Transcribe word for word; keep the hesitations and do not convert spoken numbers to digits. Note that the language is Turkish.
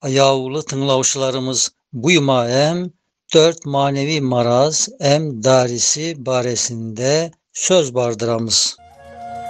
Ayağılı tınlavuşlarımız buyma em dört manevi maraz em darisi baresinde söz bardıramız.